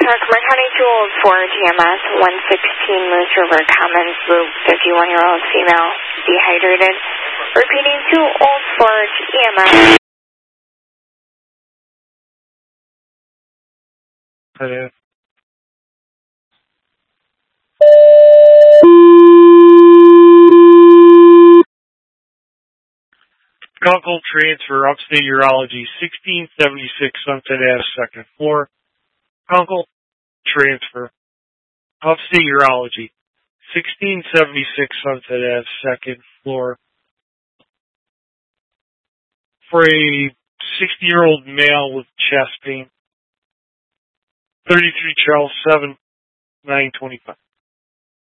Comer County 204 TMS 116 Moose River Commons Loop, 51-year-old female, dehydrated. Repeating 204 TMS. Hello. Kunkel transfer, upstate urology, 1676 Sunset Ave, second floor. Kunkel transfer, upstate urology, 1676 Sunset Ave, second floor. For a 60-year-old male with chest pain, 33 Charles 7, 925.